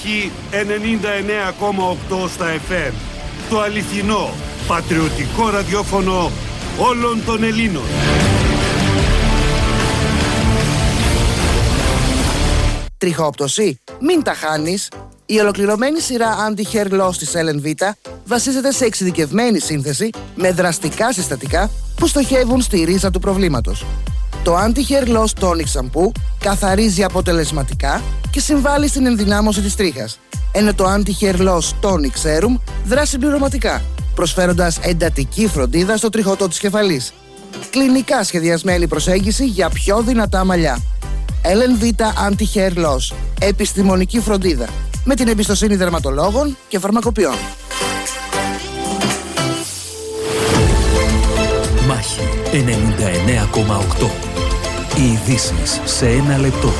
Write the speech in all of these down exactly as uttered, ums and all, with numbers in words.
Μάχη ενενήντα εννέα κόμμα οκτώ στα εφ εμ. Το αληθινό, πατριωτικό ραδιόφωνο όλων των Ελλήνων. Τριχόπτωση? Μην τα χάνεις. Η ολοκληρωμένη σειρά Anti-Hair Loss της L N V βασίζεται σε εξειδικευμένη σύνθεση με δραστικά συστατικά που στοχεύουν στη ρίζα του προβλήματος. Το Anti-Hair Loss Tonic Shampoo καθαρίζει αποτελεσματικά και συμβάλλει στην ενδυνάμωση της τρίχας, ενώ το Anti-Hair Loss Tonic Serum δρά συμπληρωματικά, προσφέροντας εντατική φροντίδα στο τριχωτό της κεφαλής. Κλινικά σχεδιασμένη προσέγγιση για πιο δυνατά μαλλιά. L N V Anti-Hair Loss. Επιστημονική φροντίδα με την εμπιστοσύνη δερματολόγων και φαρμακοποιών. Μάχη ενενήντα εννέα κόμμα οκτώ. Οι ειδήσεις σε ένα λεπτό.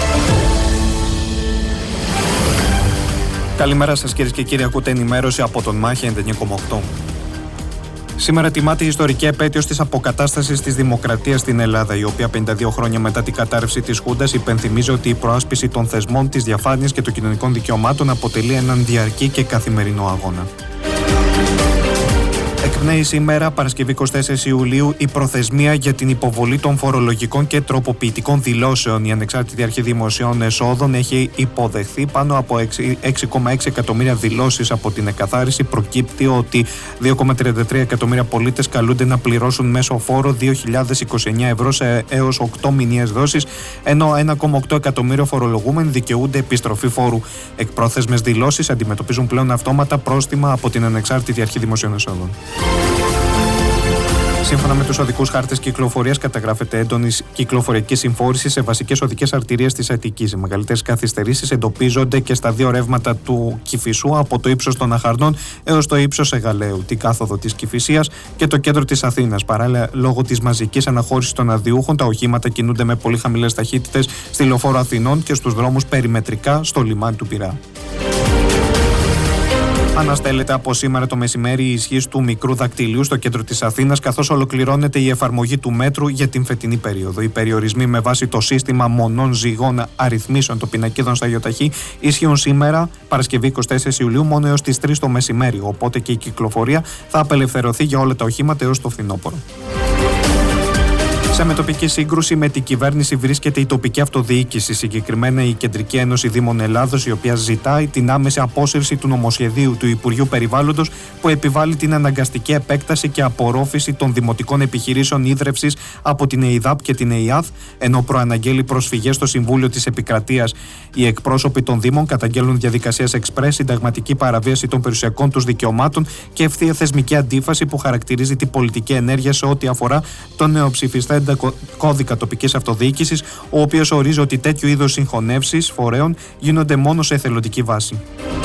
Καλημέρα σας κυρίες και κύριοι, ακούτε ενημέρωση από τον Μάχη ενενήντα εννέα κόμμα οκτώ. Σήμερα τιμάται η ιστορική επέτειος της αποκατάστασης της δημοκρατίας στην Ελλάδα, η οποία πενήντα δύο χρόνια μετά την κατάρρευση της Χούντας υπενθυμίζει ότι η προάσπιση των θεσμών, της διαφάνειας και των κοινωνικών δικαιωμάτων αποτελεί έναν διαρκή και καθημερινό αγώνα. Εκπνέει σήμερα, Παρασκευή εικοστή τέταρτη Ιουλίου, η προθεσμία για την υποβολή των φορολογικών και τροποποιητικών δηλώσεων. Η Ανεξάρτητη Αρχή Δημοσίων Εσόδων έχει υποδεχθεί πάνω από έξι κόμμα έξι εκατομμύρια δηλώσεις από την εκαθάριση. Προκύπτει ότι δύο κόμμα τριάντα τρία εκατομμύρια πολίτες καλούνται να πληρώσουν μέσο φόρο δύο χιλιάδες είκοσι εννέα ευρώ σε έως οκτώ μηνιαίες δόσεις, ενώ ένα κόμμα οκτώ εκατομμύριο φορολογούμενοι δικαιούνται επιστροφή φόρου. Εκπρόθεσμες δηλώσεις αντιμετωπίζουν πλέον αυτόματα πρόστιμα από την Ανεξάρτητη Αρχή Δημοσίων Εσόδων. Σύμφωνα με τους οδικούς χάρτες κυκλοφορίας, καταγράφεται έντονη κυκλοφοριακή συμφόρηση σε βασικές οδικές αρτηρίες της Αττικής. Οι μεγαλύτερες καθυστερήσεις εντοπίζονται και στα δύο ρεύματα του Κηφισού, από το ύψος των Αχαρνών έως το ύψος Αιγαλαίου, την κάθοδο της Κηφισίας και το κέντρο της Αθήνας. Παράλληλα, λόγω της μαζικής αναχώρησης των αδειούχων, τα οχήματα κινούνται με πολύ χαμηλές ταχύτητες στη Λεωφόρο Αθηνών και στους δρόμους περιμετρικά στο λιμάνι του Πειραιά. Αναστέλλεται από σήμερα το μεσημέρι η ισχύς του μικρού δακτυλίου στο κέντρο της Αθήνας, καθώς ολοκληρώνεται η εφαρμογή του μέτρου για την φετινή περίοδο. Οι περιορισμοί με βάση το σύστημα μονών ζυγών αριθμίσεων των πινακίδων στα ΙΟΤΑΧΗ ισχύουν σήμερα, Παρασκευή εικοστή τέταρτη Ιουλίου, μόνο έως τις τρεις το μεσημέρι. Οπότε και η κυκλοφορία θα απελευθερωθεί για όλα τα οχήματα έως το φθινόπωρο. Σε μετοπική σύγκρουση με την κυβέρνηση βρίσκεται η τοπική αυτοδιοίκηση, συγκεκριμένα η Κεντρική Ένωση Δήμων Ελλάδος, η οποία ζητάει την άμεση απόσυρση του νομοσχεδίου του Υπουργείου Περιβάλλοντος που επιβάλλει την αναγκαστική επέκταση και απορρόφηση των δημοτικών επιχειρήσεων ίδρευσης από την ΕΙΔΑΠ και την ΕΙΑΘ, ενώ προαναγγέλει προσφυγές στο Συμβούλιο της Επικρατείας. Οι εκπρόσωποι των Δήμων καταγγέλνουν διαδικασίες εξπρές, συνταγματική παραβίαση των περιουσιακών τους δικαιωμάτων και ευθεία θεσμική αντίφαση που χαρακτηρίζει την πολιτική ενέργεια σε ό,τι αφορά τον νεοψηφιστέντα κώδικα τοπικής αυτοδιοίκησης, ο οποίος ορίζει ότι τέτοιου είδους συγχωνεύσεις φορέων γίνονται μόνο σε εθελοντική βάση.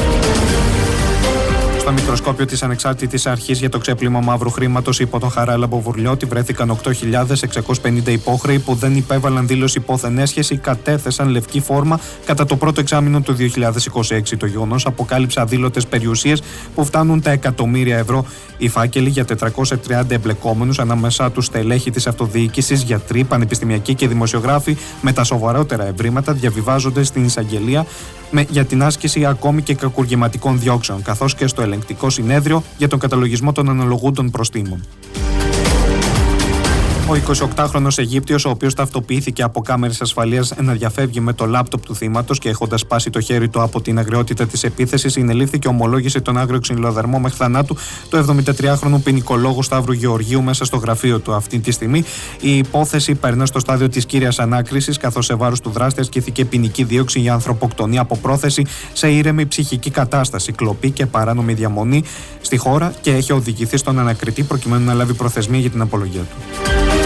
Στο μικροσκόπιο της Ανεξάρτητης Αρχής για το ξέπλυμα μαύρου χρήματος υπό τον Χαράλαμπο Βουρλιώτη βρέθηκαν οκτώ χιλιάδες εξακόσιες πενήντα υπόχρεοι που δεν υπέβαλαν δήλωση υπόθεν έσχεση, κατέθεσαν λευκή φόρμα κατά το πρώτο εξάμηνο του δύο χιλιάδες είκοσι έξι. Το γεγονός αποκάλυψε αδήλωτες περιουσίες που φτάνουν τα εκατομμύρια ευρώ. Οι φάκελοι για τετρακόσιους τριάντα εμπλεκόμενους, ανάμεσά τους στελέχη της αυτοδιοίκησης, γιατροί, πανεπιστημιακοί και δημοσιογράφοι με τα σοβαρότερα ευρήματα, διαβιβάζονται στην εισαγγελία με, για την άσκηση ακόμη και κακουργηματικών διώξεων, καθώς και στο ελεγκτικό συνέδριο για τον καταλογισμό των αναλογούντων προστίμων. Ο εικοσιοκτάχρονος Αιγύπτιος, ο οποίος ταυτοποιήθηκε από κάμερες ασφαλείας να διαφεύγει με το λάπτοπ του θύματος και έχοντας σπάσει το χέρι του από την αγριότητα της επίθεσης, συνελήφθη και ομολόγησε τον άγριο ξυλοδαρμό μέχρι θανάτου του εβδομηντατριάχρονου ποινικολόγου Σταύρου Γεωργίου μέσα στο γραφείο του. Αυτή τη στιγμή η υπόθεση περνά στο στάδιο της κύριας ανάκρισης, καθώς σε βάρος του δράστη ασκήθηκε ποινική δίωξη για ανθρωποκτονία από πρόθεση σε ήρεμη ψυχική κατάσταση, κλοπή και παράνομη διαμονή στη χώρα και έχει οδηγηθεί στον ανακριτή προκειμένου να λάβει προθεσμία για την απολογία του.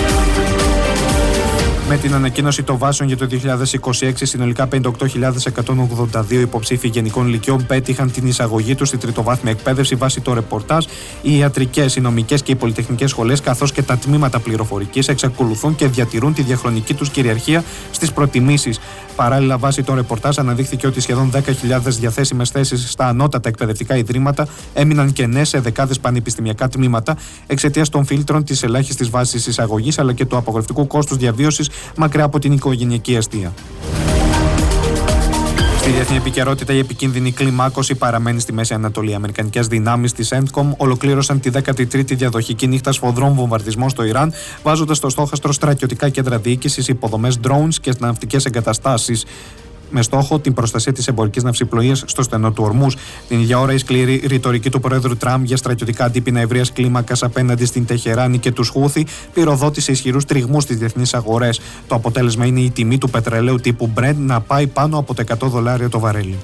Με την ανακοίνωση των βάσεων για το δύο χιλιάδες είκοσι έξι, συνολικά πενήντα οκτώ χιλιάδες εκατόν ογδόντα δύο υποψήφοι γενικών λυκειών πέτυχαν την εισαγωγή τους στη τριτοβάθμια εκπαίδευση βάσει το ρεπορτάζ. Οι ιατρικές, οι νομικές και οι πολυτεχνικές σχολές, καθώς και τα τμήματα πληροφορικής, εξακολουθούν και διατηρούν τη διαχρονική τους κυριαρχία στις προτιμήσεις. Παράλληλα, βάσει το ρεπορτάζ αναδείχθηκε ότι σχεδόν δέκα χιλιάδες διαθέσιμες θέσεις στα ανώτατα εκπαιδευτικά ιδρύματα έμειναν κενές σε δεκάδες πανεπιστημιακά τμήματα εξαιτίας των φίλτρων της ελάχιστης βάσης εισαγωγής αλλά και του απαγορευτικού κόστους διαβίωσης μακριά από την οικογενειακή αιστεία. Στη διεθνή επικαιρότητα, η επικίνδυνη κλιμάκωση παραμένει στη Μέση Ανατολή. Οι αμερικανικές δυνάμεις της σεντκομ ολοκλήρωσαν τη δέκατη τρίτη διαδοχική νύχτα σφοδρών βομβαρδισμών στο Ιράν, βάζοντας στο στόχαστρο στρατιωτικά κέντρα διοίκησης, υποδομές drones και ναυτικές εγκαταστάσεις, με στόχο την προστασία της εμπορικής ναυσιπλοείας στο στενό του Ορμούζ. Την ίδια ώρα, η σκληρή ρητορική του Προέδρου Τραμπ για στρατιωτικά αντίπεινα ευρείας κλίμακας απέναντι στην Τεχεράνη και τους Χούθη πυροδότησε ισχυρούς τριγμούς στις διεθνείς αγορές. Το αποτέλεσμα είναι η τιμή του πετρελαίου τύπου Brent να πάει πάνω από τα εκατό δολάρια το βαρέλι.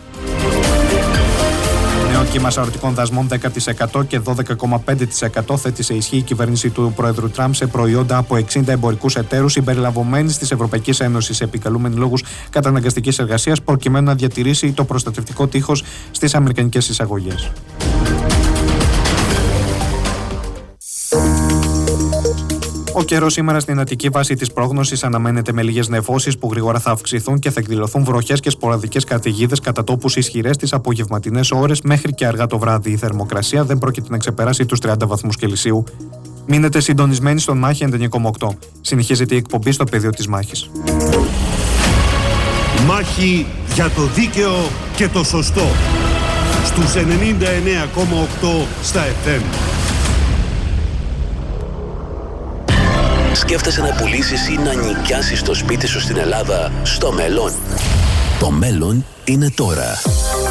Νέο κύμα σαρωτικών δασμών δέκα τοις εκατό και δώδεκα κόμμα πέντε τοις εκατό θέτει σε ισχύ η κυβέρνηση του Προέδρου Τραμπ σε προϊόντα από εξήντα εμπορικούς εταίρους συμπεριλαμβανομένης της Ευρωπαϊκής Ένωσης, επικαλούμενοι λόγους καταναγκαστικής εργασίας, προκειμένου να διατηρήσει το προστατευτικό τείχος στις αμερικανικές εισαγωγές. Ο καιρός σήμερα στην Αττική, βάσει της πρόγνωσης, αναμένεται με λίγες νεφώσεις που γρήγορα θα αυξηθούν και θα εκδηλωθούν βροχές και σποραδικές καταιγίδες κατά τόπους ισχυρές τις απογευματινές ώρες μέχρι και αργά το βράδυ. Η θερμοκρασία δεν πρόκειται να ξεπεράσει τους τριάντα βαθμούς Κελσίου. Μείνετε συντονισμένοι στον Μάχη ενενήντα εννιά κόμμα οκτώ. Συνεχίζεται η εκπομπή στο πεδίο της μάχης. Μάχη για το δίκαιο και το σωστό. Στους ενενήντα εννέα κόμμα οκτώ στα εφ εμ. Σκέφτεσαι να πουλήσεις ή να νοικιάσεις το σπίτι σου στην Ελλάδα στο μέλλον? Το μέλλον είναι τώρα.